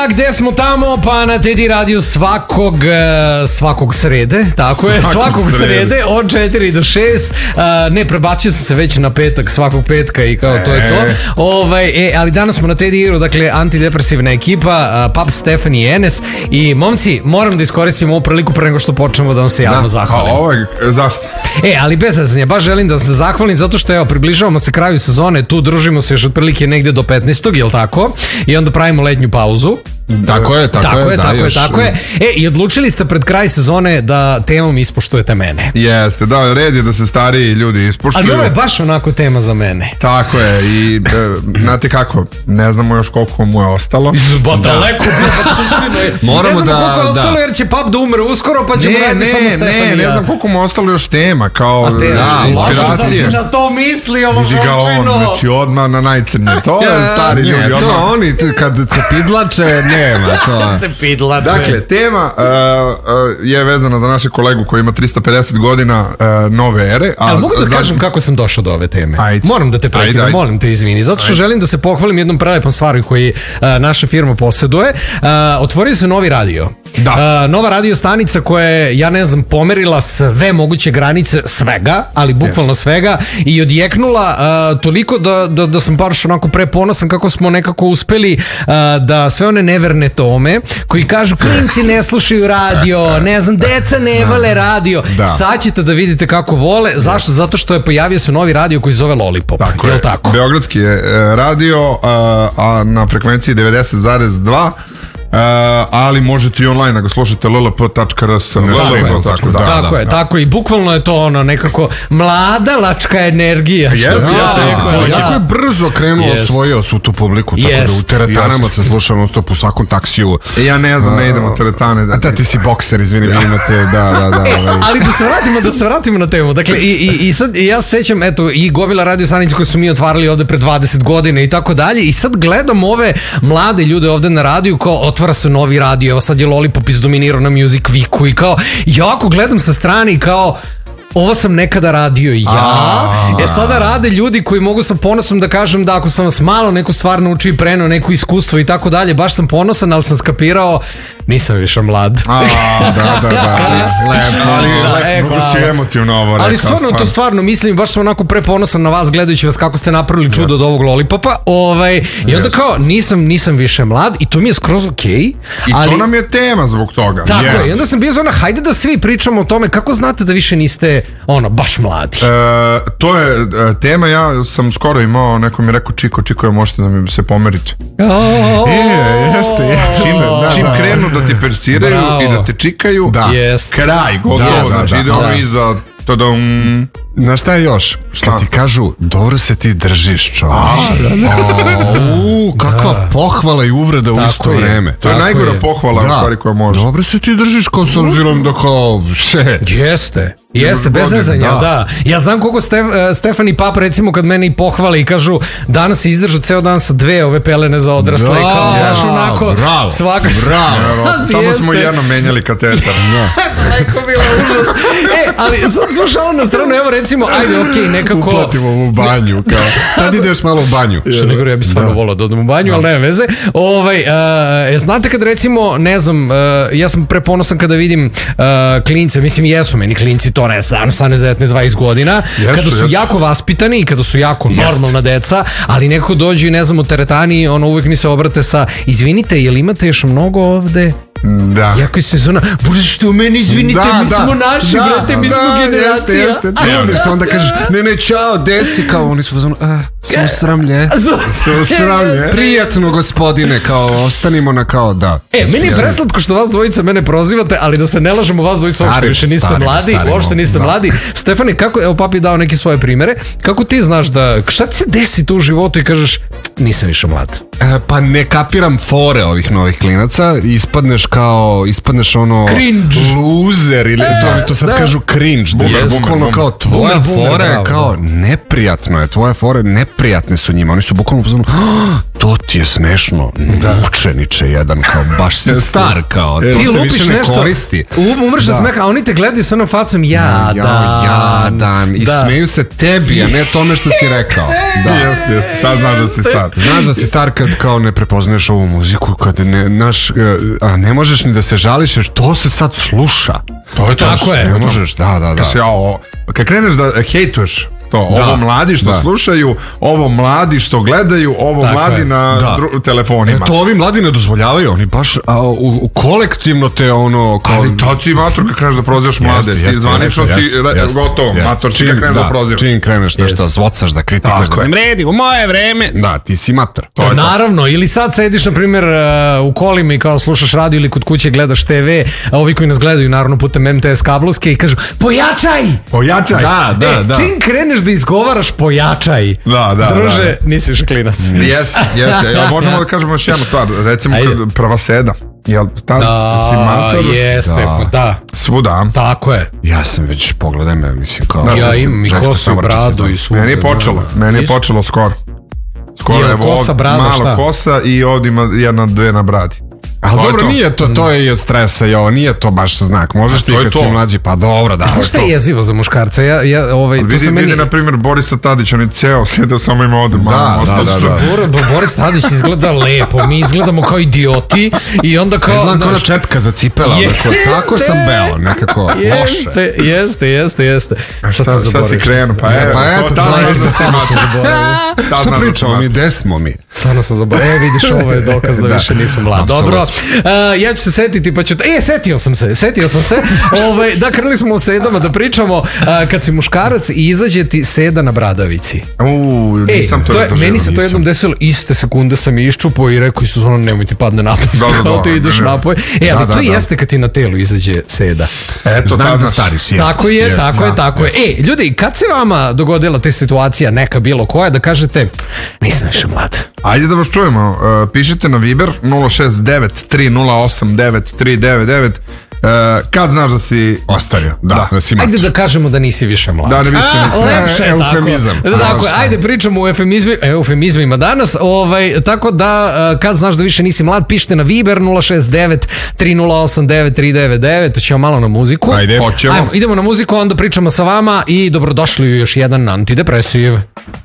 a gde smo tamo? Pa na Tedi Radio svakog srede, tako je, svakog srede od 4 do 6. Ne, prebacio sam se već na petak, svakog petka i kao to je to. Ali danas smo na Tedi Radio, dakle antidepresivna ekipa, Pap, Stefani i Enes. I momci, moram da iskoristim ovu priliku pre nego što počnemo da vam se javno zahvalim. Zašto? Ali bez zezanja, baš želim da se zahvalim zato što evo, približavamo se kraju sezone, tu družimo se još otprilike negde do 15. jel tako? I onda pravimo letnju pauzu. Tako je. I odlučili ste pred kraj sezone da temom ispoštujete mene. Jeste, da, red je da se stariji ljudi ispoštuju. Ali ovo je baš onako tema za mene. Tako je i znate kako, ne znamo još koliko mu je ostalo. Daleko. Moramo da... Ne znam koliko je ostalo jer će Pap da umre uskoro pa ćemo raditi samo Stefan. Ne znam koliko mu je ostalo još tema kao inspiracije. Da si na to misli, ovo vočino. Znači odmah na najcrnije. To je stari ljudi. To oni kad cepidlače, nema to. Dakle, tema je vezana za našeg kolegu koji ima 350 godina nove ere. Ali mogu da kažem kako sam došao do ove teme? Moram da te prekinem, molim te izvini. Zato što želim da se pohvalim jednom prelepom stvari koji naša firma posjeduje. Otvorio se novi radio. Nova radio stanica koja je, ja ne znam, pomerila sve moguće granice svega, ali bukvalno svega i odjeknula toliko da sam baš onako preponosan kako smo nekako uspeli da sve one neverne tome koji kažu klinci ne slušaju radio, ne znam, deca ne vole radio, sad ćete da vidite kako vole. Zašto? Zato što je pojavio se novi radio koji zove Lollipop. Tako je, beogradski je radio, a na frekvenciji 90,2. Ali možete i online da ga slušate llp.rs. Tako je, bukvalno je to ono nekako mladalačka energija. Jako je brzo krenuo, osvojio svu tu publiku, tako da u teretanama se sluša non stop u svakom taksiju. Ja ne znam, ne idem u teretane. A ti si bokser, izvini, vi imate, ali da se vratimo na temu. Dakle, i sad ja se sećam, eto, i gomila radio stanice koje su mi otvarali ovde pre 20 godina i tako dalje, i sad gledam ove mlade ljude ovde na radiju kao otvara se novi radio, evo sad je Lollipop izdominirao na Music Weeku i kao, jako gledam sa strane i kao, ovo sam nekada radio ja. Sada rade ljudi koji mogu sa ponosom da kažem da ako sam vas malo neku stvar naučio i preneo neko iskustvo i tako dalje, baš sam ponosan, ali sam skapirao nisam više mlad. Lepo si emotivno ovo rekao. Ali stvarno mislim, baš sam onako preponosan na vas gledajući vas kako ste napravili čudo od ovog Lollipopa. I onda kao nisam više mlad i to mi je skroz okej. I to nam je tema zbog toga. Tako, i onda sam bio za hajde da svi pričamo o tome kako znate da više niste baš mladi. To je tema, ja sam skoro imao, neko mi je rekao Čiko, možete da mi se pomerite. Čim krenu da ti persiraju i da te čikaju, kraj, gotovo, znači ide ono iza na šta je još? Što ti kažu, dobro se ti držiš, čovječe. Kakva pohvala i uvreda u isto vreme. To je najgora pohvala u stvari koja može. Dobro se ti držiš kao s obzirom da kao Jeste, bez zezanja, da. Ja znam koliko Stefan i Pap recimo kad mene i pohvale i kažu danas si izdržao ceo dan sa 2 ove pelene za odrasle i kao baš onako svaka. Samo smo jedno menjali katetar. Neko bilo užas. Ali sad slušao na stranu, evo recimo, ajde, okej, nekako uplatimo u banju, kao sad ideš malo u banju. Što ne govorio, ja bi stvarno volao da odem u banju, ali nema veze. Znate kad recimo, ne znam, ja sam preponosan kada vidim klince, mislim jesu meni klinci to ne znam, 18-19-20 godina, kada su jako vaspitani i kada su jako normalna deca, ali neko dođe i ne znam u teretani, uvijek mi se obrate sa izvinite, jel imate još mnogo ovde? Da. Jako je sezona, bože što u meni izvinite, mi smo naši, brate, mi smo generacija. Trudiš se, onda kažeš, ne, čao, desi, kao oni su susramlje. Prijatno, gospodine, kao ostanimo na kao, da. Meni je preslatko što vas dvojica mene prozivate, ali da se ne lažemo, vas dvojica uopšte više niste mladi, uopšte niste mladi. Stefani, kako, evo papi je dao neke svoje primere, kako ti znaš da, šta ti se desi tu u životu i kažeš, nisam više mlad? Pa ne kapiram fore ovih novih klinaca, ispadneš ono cringe, loser ili to sad kažu cringe, bukvalno kao tvoja fora je kao neprijatno je, tvoje fore neprijatne su njima, oni su bukvalno pozvano, to ti je smešno, mučeniče jedan, kao baš si star, kao ti lupiš nešto, umrš da smeha, a oni te gledaju sa onom facom jadan i smeju se tebi, a ne tome što si rekao. Jeste, sad znaš da si star. Znaš da si star kad kao ne prepoznaješ ovu muziku, kad ne možeš ni da se žališ jer to se sad sluša. To je tako je. Ne možeš, da. Kad kreneš da hejtuješ to, ovo mladi što slušaju, ovo mladi što gledaju, ovo mladi na telefonima. To ovi mladi ne dozvoljavaju, oni baš kolektivno te ono... Ali to si mator kad kreneš da prozivaš mlade, ti zvanično si gotovo, mator si kad kreneš da prozivaš. Čim kreneš nešto, zvocaš da kritikaš, da ne vredi, u moje vreme, da, ti si mator. Naravno, ili sad sediš, na primjer, u kolima i kao slušaš radio ili kod kuće gledaš TV, a ovi koji nas gledaju, naravno, putem MTS kablovske i kažu, pojačaj! Da. Čim kreneš da izgovaraš pojačaj. Druže, nisi više klinac. Jeste. Možemo da kažemo još jednu stvar. Recimo kad prva seda. Jel, tad si mator? Jeste, svuda. Tako je. Ja sam već, pogledaj me, mislim kao... Ja imam i kosu, bradu i svuda. Meni je počelo skoro. Skoro je malo kosa i ovdje ima jedna-dve na bradi. Ali dobro, nije to je od stresa i ovo, nije to baš znak. Možeš ti kad si mlađi, pa dobro, da. Znaš šta je jezivo za muškarca? Vidi, na primjer, Borisa Tadić, on je ceo sjedao, samo ima ovdje malo. Boris Tadić izgleda lepo, mi izgledamo kao idioti i onda kao... Izgledam kao ona čepka za cipela, tako sam beo, nekako loše. Jeste. Šta si krenu, pa eto, šta pričamo mi, gde smo mi? Stvarno sam zaboravio, vidiš, ovo je dokaz da više nisam mlad. Dobro, ja ću se setiti pa ću... setio sam se. Da, krenuli smo o sedama da pričamo kad si muškarac i izađe ti seda na bradavici. Nisam to doživio. Meni se to jednom desilo, iste sekunde sam iščupao i rekao su ono, nemoj ti padne napoj. Kao ti ideš napoj. Ali to jeste kad ti na telu izađe seda. Znam da stariš. Tako je. Ljudi, kad se vama dogodila ta situacija, neka bilo koja, da kažete, nisam više mlad. Ajde da vas čujemo. Pišite na Viber 069-308-9399. Kad znaš da si ostario, da si mator. Ajde da kažemo da nisi više mlad. Da, ne više nisi. Lepše je eufemizam. Tako, ajde pričamo o eufemizmima danas. Tako da, kad znaš da više nisi mlad, pišite na Viber 069-308-9399. Ćemo malo na muziku. Ajde, idemo na muziku, onda pričamo sa vama i dobrodošli u još jedan antidepresiv.